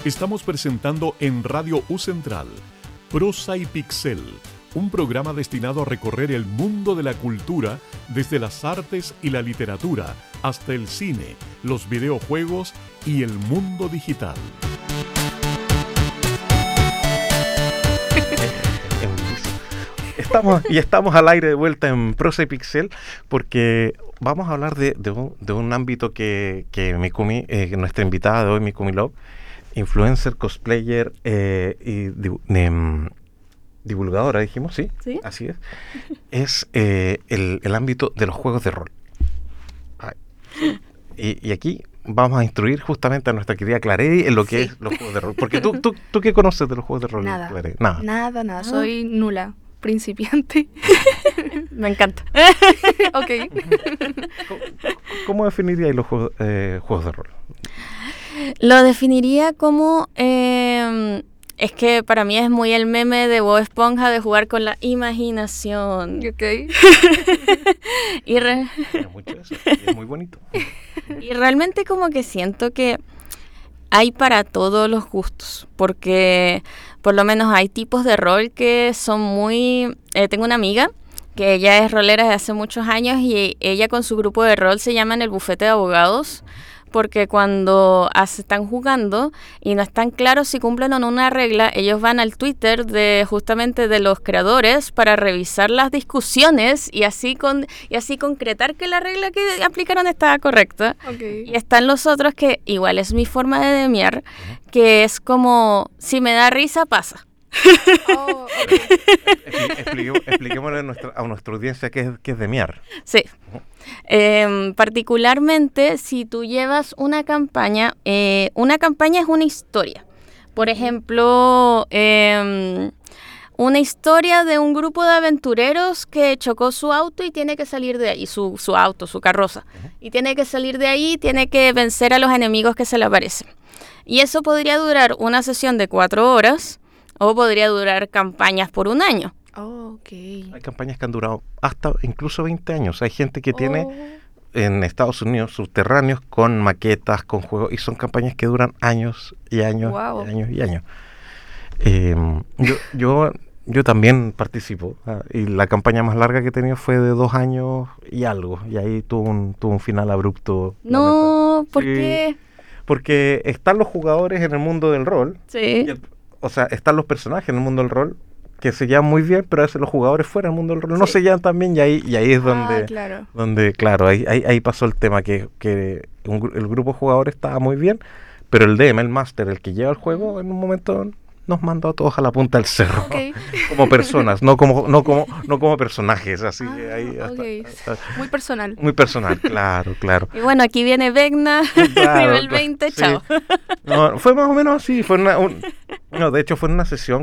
Estamos presentando en Radio U Central Prosa y Pixel, un programa destinado a recorrer el mundo de la cultura desde las artes y la literatura hasta el cine, los videojuegos y el mundo digital. Estamos al aire de vuelta en Prosa y Pixel porque vamos a hablar de un ámbito que Mikumi, nuestra invitada de hoy, Mikumi Love, influencer, cosplayer y divulgadora, dijimos, ¿sí? ¿Sí? Así es el ámbito de los juegos de rol. Y aquí vamos a instruir justamente a nuestra querida Claredi en lo que es los juegos de rol. Porque tú ¿qué conoces de los juegos de rol, Claredi? Nada. Soy nula, principiante. Me encanta. Ok. ¿Cómo definirías los juegos de rol? Lo definiría como... es que para mí es muy el meme de Bob Esponja de jugar con la imaginación. Ok. Mucho eso, es muy bonito. Y realmente como que siento que hay para todos los gustos, porque por lo menos hay tipos de rol que son muy... tengo una amiga que ella es rolera desde hace muchos años y ella con su grupo de rol se llaman el bufete de abogados, porque cuando están jugando y no están claros si cumplen o no una regla, ellos van al Twitter justamente de los creadores para revisar las discusiones y así concretar que la regla que aplicaron estaba correcta. Okay. Y están los otros que igual es mi forma de demiar, que es como si me da risa pasa. Oh, okay. Expliquémosle a nuestra audiencia qué es demiar. Sí. Particularmente si tú llevas una campaña es una historia. Por ejemplo, una historia de un grupo de aventureros que chocó su auto y tiene que salir de ahí, su carroza. Y tiene que salir de ahí, tiene que vencer a los enemigos que se le aparecen. Y eso podría durar una sesión de 4 horas o podría durar campañas por un año. Oh, ok. Hay campañas que han durado hasta incluso 20 años. Hay gente que tiene en Estados Unidos subterráneos con maquetas, con juegos, y son campañas que duran años y años, Wow. y años y años. Yo también participo, y la campaña más larga que he tenido fue de 2 años y algo, y ahí tuvo un final abrupto. No, ¿por Sí, qué? porque están los jugadores en el mundo del rol. Sí. Están los personajes en el mundo del rol que se llevan muy bien, pero a veces los jugadores fuera del mundo del rol no se llevan tan bien, y ahí es Claro. ahí pasó el tema que el grupo de jugadores estaba muy bien, pero el DM, el máster, el que lleva el juego, en un momento nos mandó a todos a la punta del cerro, Okay. como personas, no como personajes, así que ahí Okay. hasta Muy personal. muy personal, claro. Y bueno, aquí viene Vecna, Claro, nivel 20, sí. chao. No, fue más o menos así, no, de hecho fue una sesión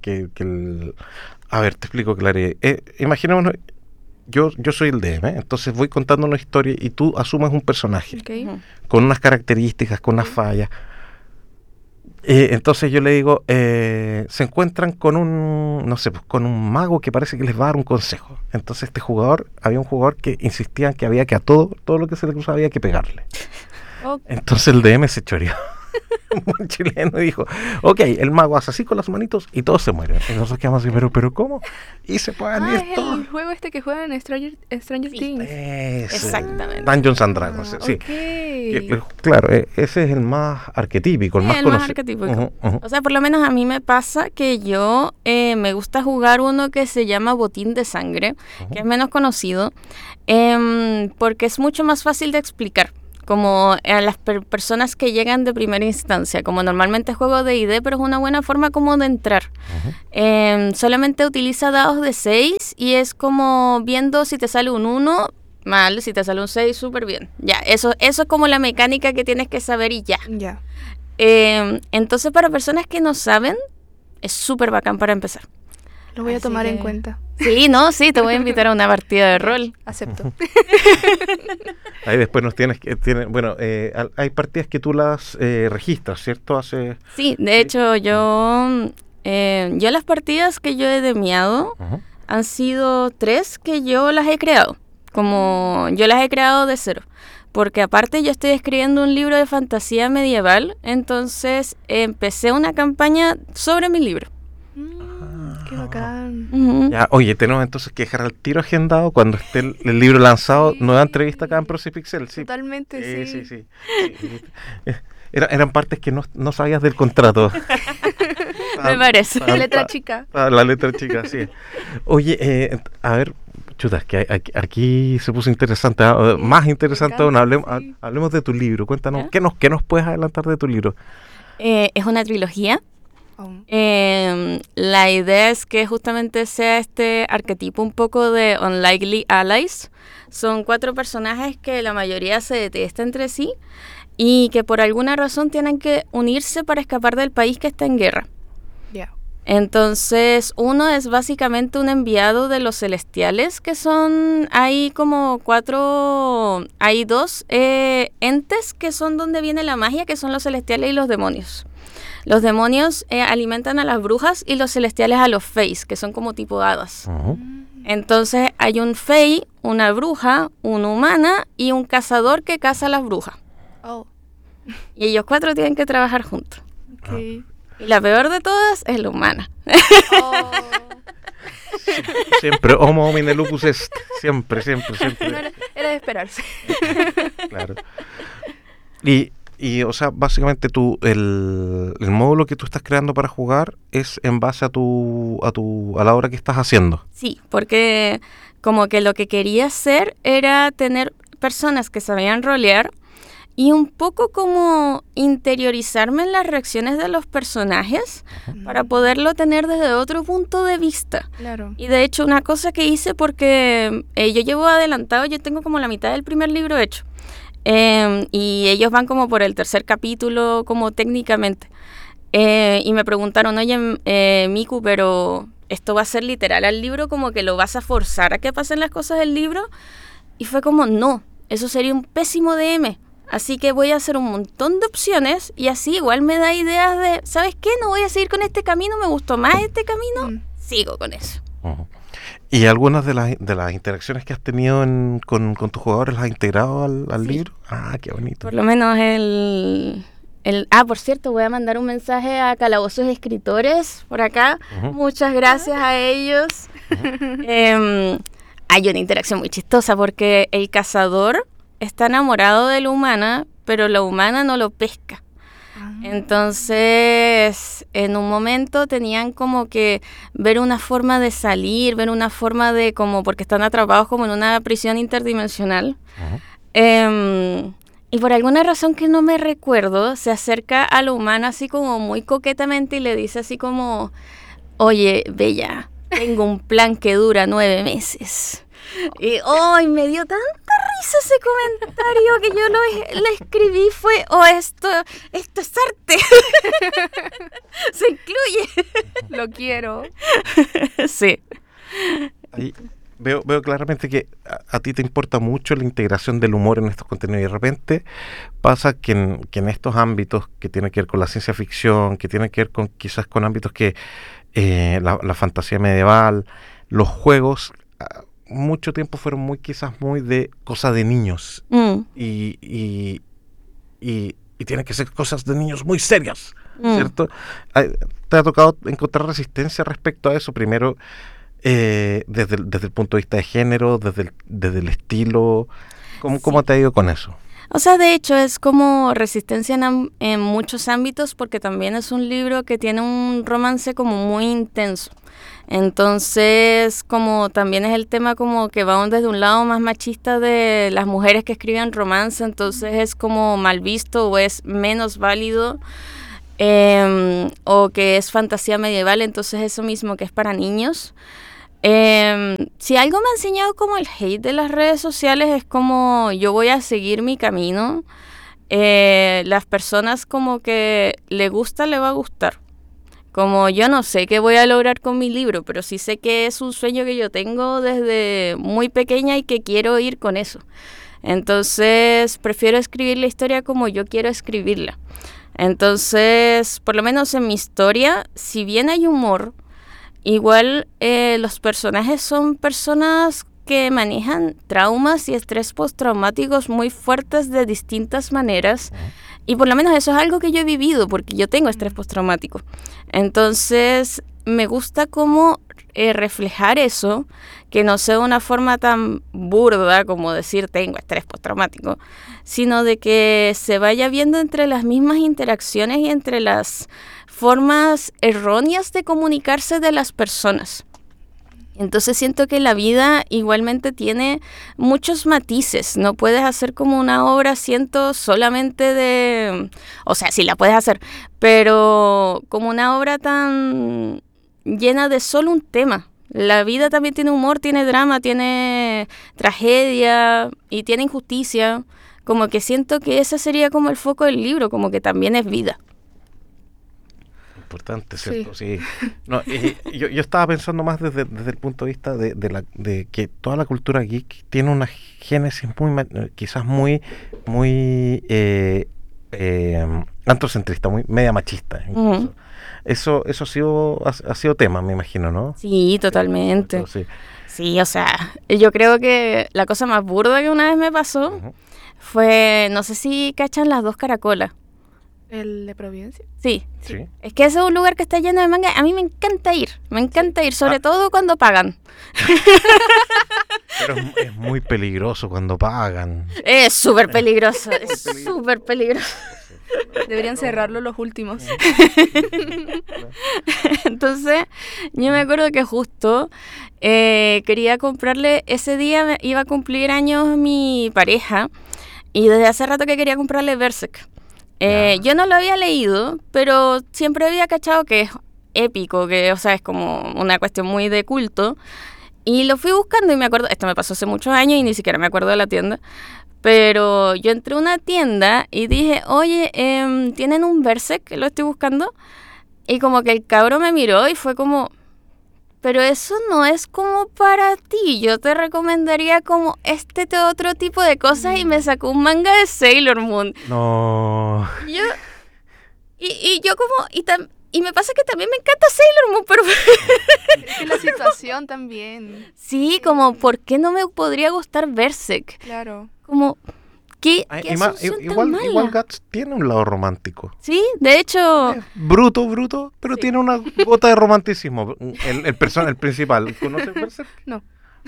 a ver, te explico, Clary. Imaginémonos, yo soy el DM, entonces voy contando una historia y tú asumes un personaje Okay. con unas características, con unas fallas. Entonces yo le digo, se encuentran con con un mago que parece que les va a dar un consejo. Entonces había un jugador que insistía en que había que a todo lo que se le cruzaba había que pegarle. Okay. Entonces el DM se choreó. Muy chileno, y dijo, ok, el mago hace así con las manitos y todos se mueren. Y nosotros quedamos así, pero ¿cómo? Y se pueden ir Es todos. el juego que juegan en Stranger Things. Exactamente. Dungeons and Dragons, sí. Okay. Claro, ese es el más arquetípico, el más el conocido. más arquetípico. Ujú. O sea, por lo menos a mí me pasa que yo me gusta jugar uno que se llama Botín de Sangre, que es menos conocido, porque es mucho más fácil de explicar. Como a las personas que llegan de primera instancia, como normalmente juego de D&D, pero es una buena forma como de entrar. Solamente utiliza dados de 6 y es como viendo si te sale un 1, mal, si te sale un 6, súper bien. Ya, eso es como la mecánica que tienes que saber y ya. Ya. Entonces, para personas que no saben, es súper bacán para empezar. Lo voy a Así tomar en que- cuenta. Sí, te voy a invitar a una partida de rol. Acepto. Ahí después hay partidas que tú las registras, ¿cierto? Sí, de hecho, yo las partidas que yo he demiado han sido 3 que yo las he creado. Como yo las he creado de cero. porque aparte yo estoy escribiendo un libro de fantasía medieval, entonces empecé una campaña sobre mi libro. Qué bacán. Ujú. Ya, oye, tenemos entonces que dejar al tiro agendado cuando esté el libro lanzado, Sí. nueva entrevista acá en Prosa y Pixel, sí. Totalmente, Sí, sí. sí, sí. Eran partes que no sabías del contrato. Me parece. La letra chica. La letra chica, sí. Oye, a ver, chuta, es que aquí se puso interesante, ¿ah? Más interesante aún. encanta, sí. Hablemos de tu libro. Cuéntanos, ¿Ya? ¿qué nos puedes adelantar de tu libro? Es una trilogía. Oh. La idea es que justamente sea este arquetipo un poco de Unlikely Allies. Son 4 personajes que la mayoría se detesta entre sí y que por alguna razón tienen que unirse para escapar del país que está en guerra. Ya. Entonces, uno es básicamente un enviado de los celestiales, que son, hay como 4, hay 2 entes que son donde viene la magia, que son los celestiales y los demonios. Los demonios alimentan a las brujas y los celestiales a los feys, que son como tipo hadas. Ujú. Entonces hay un fey, una bruja, una humana y un cazador que caza a las brujas. Oh. Y ellos 4 tienen que trabajar juntos. Ok. Y la peor de todas es la humana. Oh. Siempre, homo homine lupus est. Siempre. No era de esperarse. Claro. Y, o sea, básicamente el módulo que tú estás creando para jugar es en base a la obra que estás haciendo. Sí, porque como que lo que quería hacer era tener personas que sabían rolear y un poco como interiorizarme en las reacciones de los personajes para poderlo tener desde otro punto de vista. Claro. Y de hecho una cosa que hice porque yo llevo adelantado, yo tengo como la mitad del primer libro hecho. Y ellos van como por el 3er capítulo, como técnicamente. Y me preguntaron, oye, Miku, pero ¿esto va a ser literal al libro? ¿Como que lo vas a forzar a que pasen las cosas del libro? Y fue como, no, eso sería un pésimo DM. Así que voy a hacer un montón de opciones y así igual me da ideas de, ¿sabes qué? No voy a seguir con este camino, me gustó más este camino, sigo con eso. Ujú. ¿Y algunas de las interacciones que has tenido con tus jugadores las has integrado al Sí. libro? Ah, qué bonito. Por lo menos por cierto, voy a mandar un mensaje a Calabozos Escritores por acá. Ujú. Muchas gracias a ellos. Hay una interacción muy chistosa porque el cazador está enamorado de la humana, pero la humana no lo pesca. Entonces, en un momento tenían como que ver una forma de salir, ver una forma de porque están atrapados como en una prisión interdimensional. Ujú. Y por alguna razón que no me recuerdo, se acerca a la humana así como muy coquetamente y le dice así como, oye, Bella, tengo un plan que dura 9 meses. Y ¡ay! Me dio tanta risa ese comentario que yo lo escribí, fue, esto es arte. Se incluye. Lo quiero. Sí. Ahí veo claramente que a ti te importa mucho la integración del humor en estos contenidos y de repente pasa que en estos ámbitos que tienen que ver con la ciencia ficción, que tienen que ver con quizás con ámbitos que la fantasía medieval, los juegos mucho tiempo fueron quizás muy de cosas de niños y tienen que ser cosas de niños muy serias, ¿cierto? ¿Te ha tocado encontrar resistencia respecto a eso? Primero, desde el punto de vista de género, desde el estilo, ¿cómo te ha ido con eso? O sea, de hecho es como resistencia en muchos ámbitos porque también es un libro que tiene un romance como muy intenso. Entonces, como también es el tema como que va desde un lado más machista de las mujeres que escriben romance, entonces es como mal visto o es menos válido, o que es fantasía medieval, entonces eso mismo que es para niños. Si algo me ha enseñado como el hate de las redes sociales es como yo voy a seguir mi camino. Las personas como que le gusta, le va a gustar. Como yo no sé qué voy a lograr con mi libro, pero sí sé que es un sueño que yo tengo desde muy pequeña y que quiero ir con eso. Entonces prefiero escribir la historia como yo quiero escribirla. Entonces, por lo menos en mi historia, si bien hay humor, igual los personajes son personas que manejan traumas y estrés postraumáticos muy fuertes de distintas maneras. Y por lo menos eso es algo que yo he vivido, porque yo tengo estrés postraumático. Entonces, me gusta cómo reflejar eso, que no sea una forma tan burda como decir tengo estrés postraumático, sino de que se vaya viendo entre las mismas interacciones y entre las formas erróneas de comunicarse de las personas. Entonces siento que la vida igualmente tiene muchos matices. No puedes hacer como una obra, siento, solamente de... O sea, sí la puedes hacer, pero como una obra tan llena de solo un tema. La vida también tiene humor, tiene drama, tiene tragedia y tiene injusticia. Como que siento que ese sería como el foco del libro, como que también es vida. Importante, ¿cierto? Sí. No, yo estaba pensando más desde el punto de vista de que toda la cultura geek tiene una génesis quizás muy antrocentrista, muy media machista. Incluso. Eso ha sido tema, me imagino, ¿no? Sí, totalmente. Sí. Sí, o sea, yo creo que la cosa más burda que una vez me pasó fue, no sé si cachan las 2 caracolas. ¿El de Providencia? Sí. Sí. Es que ese es un lugar que está lleno de manga. A mí me encanta ir, sobre todo cuando pagan. Pero es muy peligroso cuando pagan. Es súper peligroso, súper peligroso. Deberían cerrarlo los últimos. Entonces, yo me acuerdo que justo quería comprarle, ese día iba a cumplir años mi pareja, y desde hace rato que quería comprarle Berserk. Yo no lo había leído, pero siempre había cachado que es épico, que, o sea, es como una cuestión muy de culto. Y lo fui buscando y me acuerdo, esto me pasó hace muchos años y ni siquiera me acuerdo de la tienda, pero yo entré a una tienda y dije, oye, ¿tienen un Berserk? Lo estoy buscando. Y como que el cabrón me miró y fue como, pero eso no es como para ti, yo te recomendaría como otro tipo de cosas, y me sacó un manga de Sailor Moon. No. Y me pasa que también me encanta Sailor Moon, pero... Es que la situación también. Sí, como, ¿por qué no me podría gustar Berserk? Claro. Como, ¿qué asunción tan mala? Igual Guts tiene un lado romántico. Sí, de hecho... Bruto, pero tiene una gota de romanticismo. El principal. ¿Conoces Berserk? No.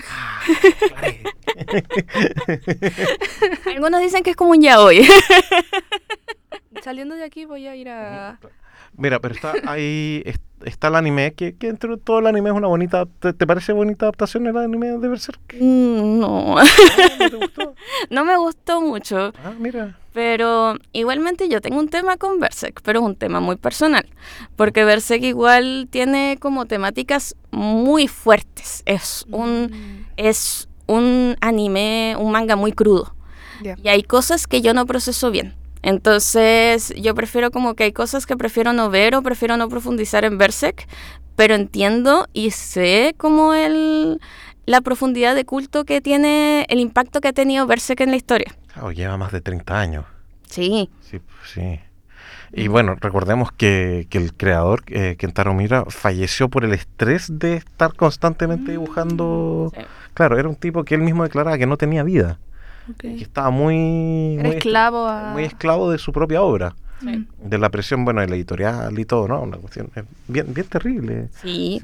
Algunos dicen que es como un yaoi. Saliendo de aquí voy a ir a... Mira, pero está el anime, que entre todo el anime es una bonita... ¿Te parece bonita adaptación el anime de Berserk? No. ¿No te gustó? No me gustó mucho. Ah, mira. Pero igualmente yo tengo un tema con Berserk, pero es un tema muy personal. Porque Berserk igual tiene como temáticas muy fuertes. Es un anime, un manga muy crudo. Yeah. Y hay cosas que yo no proceso bien. Entonces yo prefiero como que hay cosas que prefiero no ver o prefiero no profundizar en Berserk, pero entiendo y sé como la profundidad de culto que tiene, el impacto que ha tenido Berserk en la historia. Claro, lleva más de 30 años. Sí. Sí. Y bueno, recordemos que el creador, Kentaro Miura, falleció por el estrés de estar constantemente dibujando. Sí. Claro, era un tipo que él mismo declaraba que no tenía vida. Okay. Que estaba muy esclavo de su propia obra. Sí. De la presión, bueno, de la editorial y todo, ¿no? Una cuestión bien terrible. Sí.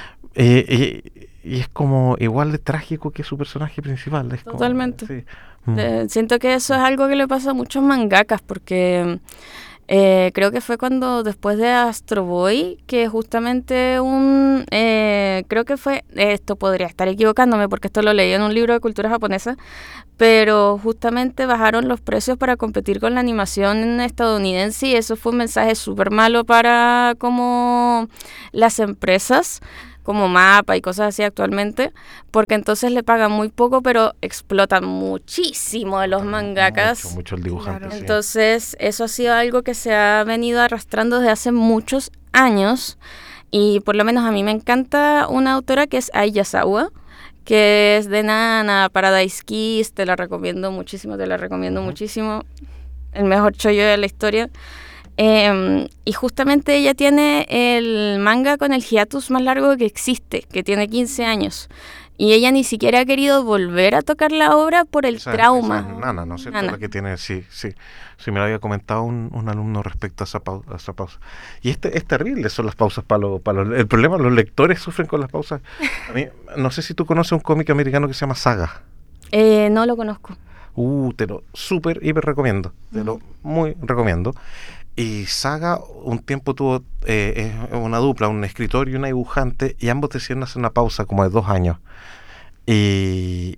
Y es como igual de trágico que su personaje principal. Es Totalmente. Como, sí. Siento que eso es algo que le pasa a muchos mangakas, porque creo que fue cuando después de Astro Boy, que justamente creo que fue, esto podría estar equivocándome porque esto lo leí en un libro de cultura japonesa, pero justamente bajaron los precios para competir con la animación estadounidense, y eso fue un mensaje súper malo para como las empresas como Mapa y cosas así actualmente, porque entonces le pagan muy poco, pero explotan muchísimo a los mangakas. Mucho el dibujante. Claro. Sí. Entonces, eso ha sido algo que se ha venido arrastrando desde hace muchos años, y por lo menos a mí me encanta una autora que es Ai Yasawa, que es de Nana, Paradise Kiss, te la recomiendo muchísimo, muchísimo. El mejor shoujo de la historia. Y justamente ella tiene el manga con el hiatus más largo que existe, que tiene 15 años. y ella ni siquiera ha querido volver a tocar la obra por el trauma. Esa es Nana, ¿no es cierto? Nana. La que tiene, sí, me lo había comentado un alumno respecto a esa pausa. Y es terrible, son las pausas el problema, los lectores sufren con las pausas. A mí, no sé si tú conoces un cómic americano que se llama Saga. No lo conozco. Te lo súper, hiper recomiendo. Te lo muy recomiendo. Y Saga un tiempo tuvo una dupla, un escritor y una dibujante, y ambos decidieron hacer una pausa como de 2 años. Y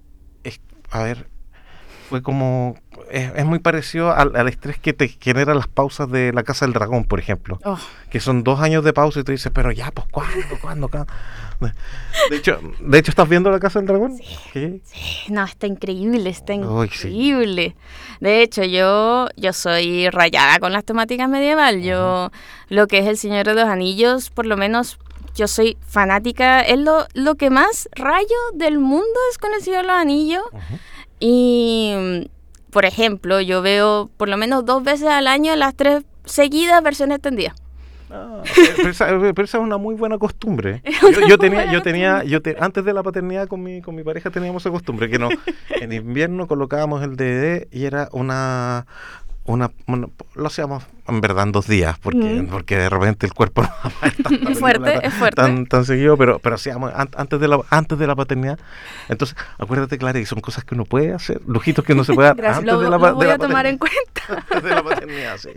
fue como... Es muy parecido al estrés que te genera las pausas de La Casa del Dragón, por ejemplo. Oh. Que son 2 años de pausa y tú dices, pero ya, pues, ¿cuándo? De hecho, ¿estás viendo La Casa del Dragón? Sí. No, está increíble, está Uy, increíble. De hecho, yo soy rayada con las temáticas medieval. Yo, lo que es El Señor de los Anillos, por lo menos, yo soy fanática. Es lo que más rayo del mundo es con El Señor de los Anillos. Y, por ejemplo, yo veo por lo menos 2 veces al año las 3 seguidas versiones extendidas. Pero esa es una muy buena costumbre. Antes de la paternidad con mi pareja teníamos esa costumbre, que en invierno colocábamos el DVD y era una lo hacíamos en verdad en 2 días, porque de repente el cuerpo no va a estar Es fuerte. tan seguido, pero hacíamos antes de la paternidad. Entonces, acuérdate, Clara, que son cosas que uno puede hacer, lujitos que no se puede dar. Gracias, antes lo voy a tomar en cuenta. Antes de la paternidad, sí.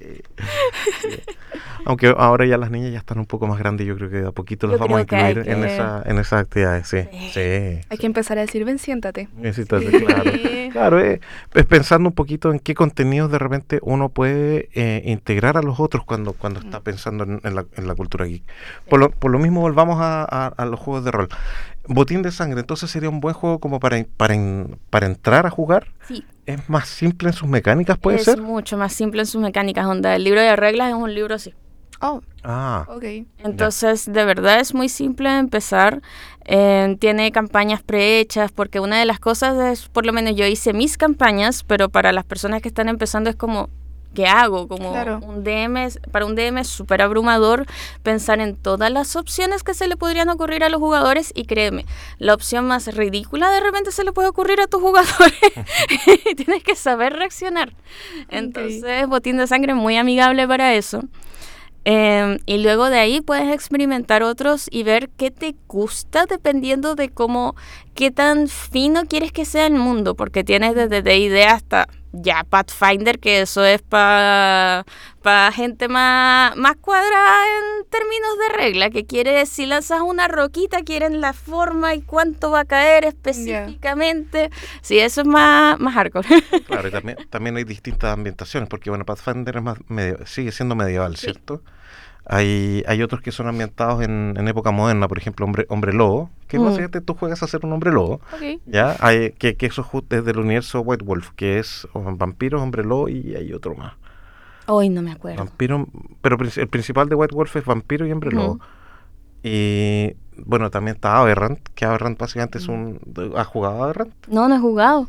Aunque ahora ya las niñas ya están un poco más grandes, yo creo que a poquito las vamos a incluir en esas actividades, sí. Hay que empezar a decir, ven, siéntate. Claro, es pensando un poquito en qué contenidos de repente uno puede integrar a los otros cuando está pensando en la cultura geek. Por lo mismo, volvamos a los juegos de rol. Botín de Sangre, entonces sería un buen juego como para entrar a jugar. Sí. ¿Es más simple en sus mecánicas, puede ser? Es mucho más simple en sus mecánicas, onda. El libro de reglas es un libro así. Oh, ok. Entonces, de verdad es muy simple de empezar. Tiene campañas prehechas, porque una de las cosas es, por lo menos yo hice mis campañas, pero para las personas que están empezando es como, ¿qué hago? Como Claro. para un DM es súper abrumador pensar en todas las opciones que se le podrían ocurrir a los jugadores, y créeme, la opción más ridícula de repente se le puede ocurrir a tus jugadores y tienes que saber reaccionar. Entonces, Botín de Sangre es muy amigable para eso. Y luego de ahí puedes experimentar otros y ver qué te gusta dependiendo de qué tan fino quieres que sea el mundo, porque tienes desde D&D hasta ya Pathfinder, que eso es para gente más cuadrada en términos de regla, que quiere, si lanzas una roquita, quieren la forma y cuánto va a caer específicamente. Sí, eso es más hardcore. Claro, y también hay distintas ambientaciones, porque bueno, Pathfinder sigue siendo medieval, ¿cierto? Hay otros que son ambientados en época moderna, por ejemplo, hombre lobo, que básicamente tú juegas a ser un hombre lobo. Okay. ¿Ya? Hay que eso es del universo White Wolf, que es vampiros, hombre lobo, y hay otro más. Hoy no me acuerdo. Vampiro, pero el principal de White Wolf es vampiro y hombre lobo. Y bueno, también está Aberrant, que Aberrant básicamente es ¿has jugado a Aberrant? No he jugado.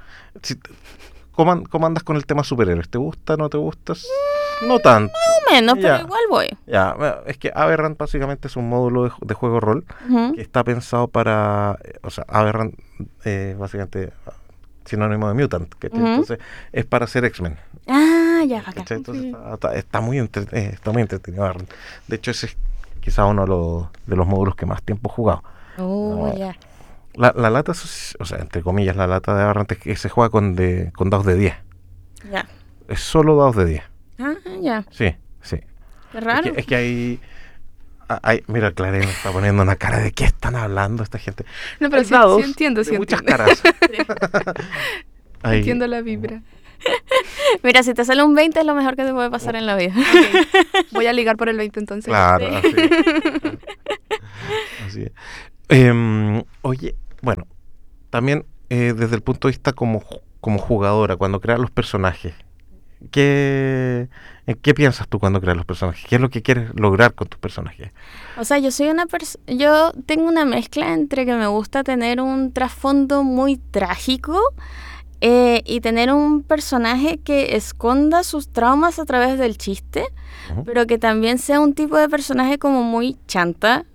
¿Cómo andas con el tema superhéroes? ¿Te gusta, no te gusta? No tanto. Más o menos, pero igual voy. Ya, es que Aberrant básicamente es un módulo de juego rol que está pensado para... O sea, Aberrant básicamente sinónimo de mutant, entonces es para hacer X-Men. Ah, ya, bacán. Entonces está muy entretenido Aberrant. De hecho, ese es quizá uno de los módulos que más tiempo he jugado. Ya. La lata, o sea, entre comillas, la lata de Aberrant es que se juega con dados de 10. Ya. Es solo dados de 10. Ah, ya. Sí. Qué raro. Es que hay... Mira, Clara me está poniendo una cara de ¿qué están hablando esta gente? No, pero sí entiendo. Muchas caras. Entiendo la vibra. Mira, si te sale un 20 es lo mejor que te puede pasar en la vida. Okay. Voy a ligar por el 20 entonces. Claro, Sí. así es. Oye, bueno, también desde el punto de vista como jugadora, cuando creas los personajes, ¿qué piensas tú cuando creas los personajes? ¿Qué es lo que quieres lograr con tus personajes? O sea, yo tengo una mezcla entre que me gusta tener un trasfondo muy trágico y tener un personaje que esconda sus traumas a través del chiste, pero que también sea un tipo de personaje como muy chanta,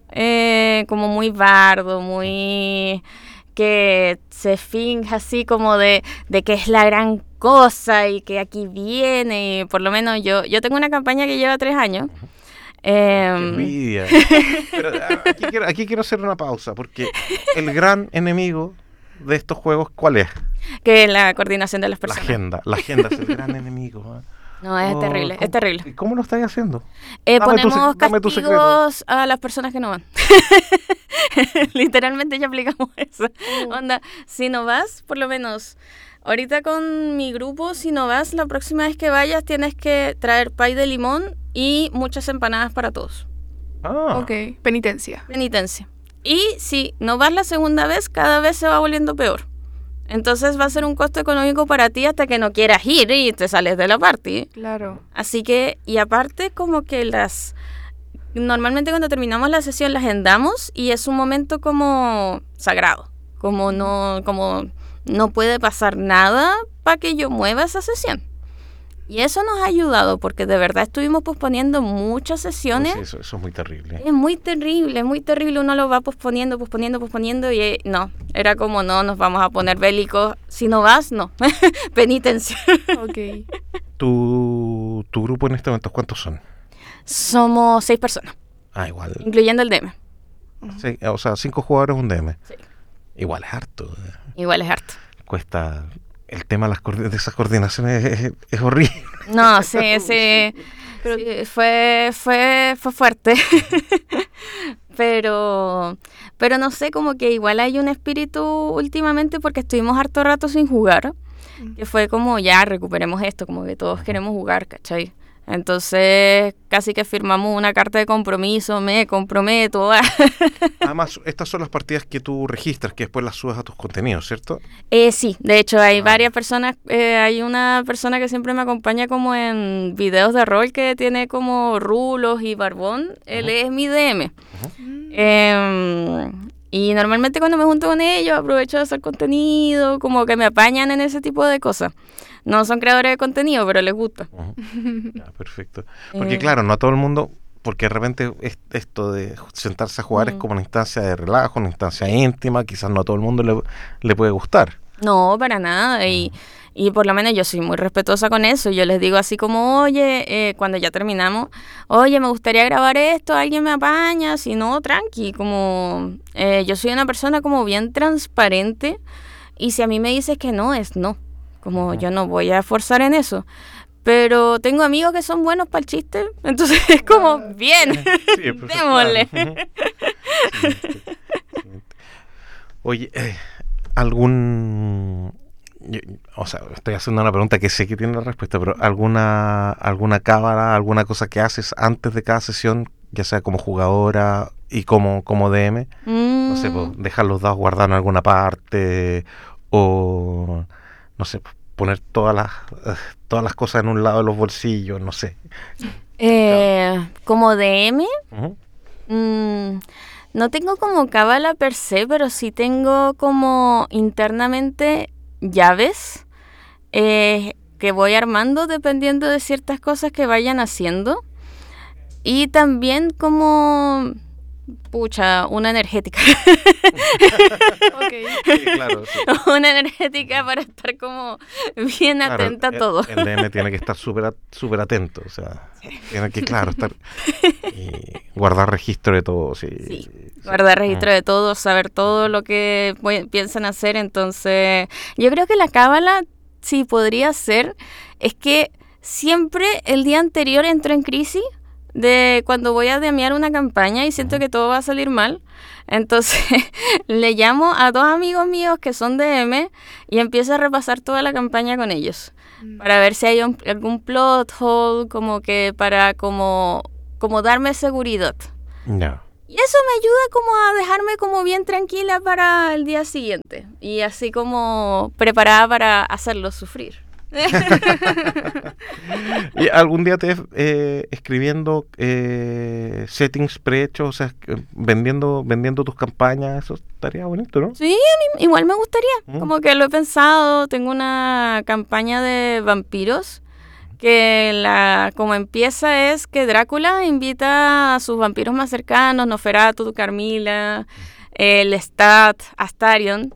como muy bardo, muy que se finge así como de que es la gran cosa y que aquí viene, y por lo menos yo tengo una campaña que lleva 3 años. ¡Qué envidia! Pero aquí quiero hacer una pausa, porque el gran enemigo de estos juegos, ¿cuál es? Que es la coordinación de las personas. La agenda es el gran enemigo. No, es terrible, es terrible. ¿Y cómo lo estáis haciendo? Ponemos castigos a las personas que no van. Literalmente ya aplicamos eso. Onda, si no vas, por lo menos ahorita con mi grupo, si no vas, la próxima vez que vayas tienes que traer pay de limón y muchas empanadas para todos. Ok, penitencia. Y si no vas la segunda vez, cada vez se va volviendo peor. Entonces va a ser un costo económico para ti hasta que no quieras ir y te sales de la party. Claro. Así que, y aparte como que normalmente cuando terminamos la sesión las agendamos y es un momento como sagrado, como no puede pasar nada para que yo mueva esa sesión. Y eso nos ha ayudado porque de verdad estuvimos posponiendo muchas sesiones. Pues eso es muy terrible. Es muy terrible. Uno lo va posponiendo y no, era como no, nos vamos a poner bélicos. Si no vas, no. Penitencia. Ok. ¿Tu grupo en este momento cuántos son? Somos 6 personas. Igual. Incluyendo el DM. Sí, o sea, 5 jugadores, un DM. Sí. Igual es harto. Cuesta... El tema de esas coordinaciones es horrible. No, sí. Pero fue fuerte. pero no sé, como que igual hay un espíritu últimamente porque estuvimos harto rato sin jugar. Que fue como, ya, recuperemos esto, como que todos queremos jugar, ¿cachai? Entonces, casi que firmamos una carta de compromiso, me comprometo. Además, estas son las partidas que tú registras, que después las subes a tus contenidos, ¿cierto? Sí, de hecho hay varias personas, hay una persona que siempre me acompaña como en videos de rol que tiene como rulos y barbón, él es mi DM. Y normalmente cuando me junto con ellos aprovecho de hacer contenido, como que me apañan en ese tipo de cosas. No son creadores de contenido, pero les gusta. Ya, perfecto. Porque claro, no a todo el mundo, porque de repente esto de sentarse a jugar es como una instancia de relajo, una instancia íntima, quizás no a todo el mundo le puede gustar. No, para nada. Y por lo menos yo soy muy respetuosa con eso. Yo les digo así como, oye, cuando ya terminamos, oye, me gustaría grabar esto, alguien me apaña, si no, tranqui. Como yo soy una persona como bien transparente y si a mí me dices que no, es no. Como yo no voy a forzar en eso. Pero tengo amigos que son buenos para el chiste, entonces es como, bien, sí, démosle. Oye, o sea, estoy haciendo una pregunta que sé que tiene la respuesta, pero alguna cábala, alguna cosa que haces antes de cada sesión, ya sea como jugadora y como DM, no sé, pues, dejar los dados guardados en alguna parte o no sé, poner todas las cosas en un lado de los bolsillos, no sé. Como DM, no tengo como cábala per se, pero sí tengo como internamente llaves que voy armando dependiendo de ciertas cosas que vayan haciendo. Y también como... una energética. Okay. Sí, claro, sí. Una energética para estar como bien atenta a todo. El DM tiene que estar súper atento, o sea, tiene que, claro, estar y guardar registro de todo. Sí. Guardar registro de todo, saber todo lo que piensan hacer. Entonces, yo creo que la cábala, sí podría ser, es que siempre el día anterior entro en crisis de cuando voy a DMear una campaña y siento que todo va a salir mal. Entonces le llamo a 2 amigos míos que son DM y empiezo a repasar toda la campaña con ellos para ver si hay algún plot hole, como que para como darme seguridad. No. Y eso me ayuda como a dejarme como bien tranquila para el día siguiente y así como preparada para hacerlos sufrir. ¿Y algún día te escribiendo settings prehechos, o sea, vendiendo tus campañas? Eso estaría bonito, ¿no? Sí, a mí igual me gustaría. Como que lo he pensado. Tengo una campaña de vampiros que como empieza es que Drácula invita a sus vampiros más cercanos, Nosferatu, Carmila, Lestat, Astarion,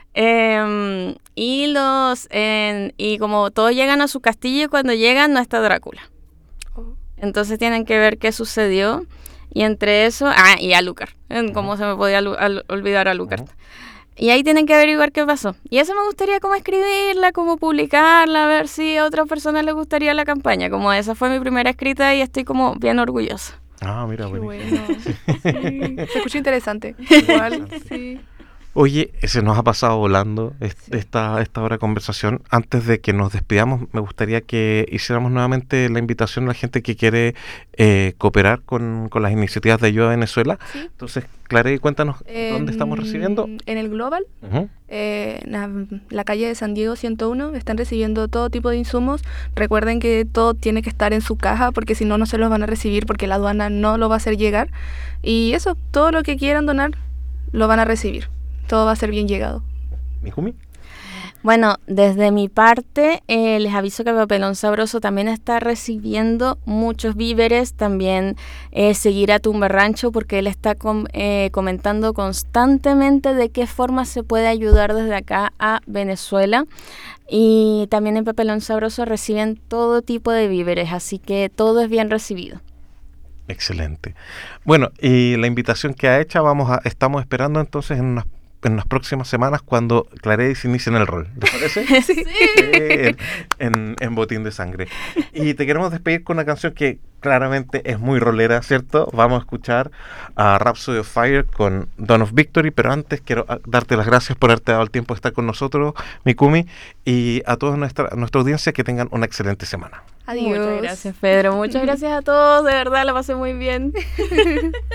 y como todos llegan a su castillo y cuando llegan no está Drácula. Entonces tienen que ver qué sucedió. Y entre eso... y Alucard. ¿Cómo se me podía olvidar a Alucard? Y ahí tienen que averiguar qué pasó. Y eso me gustaría como escribirla, como publicarla, a ver si a otras personas les gustaría la campaña. Como esa fue mi primera escrita y estoy como bien orgullosa. Mira, Qué bueno. bueno. Sí, se escucha interesante. Igual, sí. Oye, se nos ha pasado volando esta hora de conversación. Antes de que nos despidamos, me gustaría que hiciéramos nuevamente la invitación a la gente que quiere cooperar con las iniciativas de ayuda a Venezuela. Sí. Entonces, Clary, cuéntanos dónde estamos recibiendo. En el Global, Ujú. la calle de San Diego 101, están recibiendo todo tipo de insumos. Recuerden que todo tiene que estar en su caja porque si no, no se los van a recibir porque la aduana no lo va a hacer llegar. Y eso, todo lo que quieran donar, lo van a recibir. Todo va a ser bien llegado. Mikumi. Bueno, desde mi parte, les aviso que el Papelón Sabroso también está recibiendo muchos víveres, también seguir a Tumba Rancho porque él está comentando constantemente de qué forma se puede ayudar desde acá a Venezuela. Y también en Papelón Sabroso reciben todo tipo de víveres, así que todo es bien recibido. Excelente. Bueno, y la invitación que ha hecho, estamos esperando entonces en las próximas semanas cuando Clarice se inicie en el rol. ¿Les parece? Sí. En Botín de Sangre. Y te queremos despedir con una canción que claramente es muy rolera, ¿cierto? Vamos a escuchar a Rhapsody of Fire con Dawn of Victory, pero antes quiero darte las gracias por haberte dado el tiempo de estar con nosotros, Mikumi, y a toda nuestra audiencia que tengan una excelente semana. Adiós. Muchas gracias, Pedro. Muchas gracias a todos. De verdad, la pasé muy bien.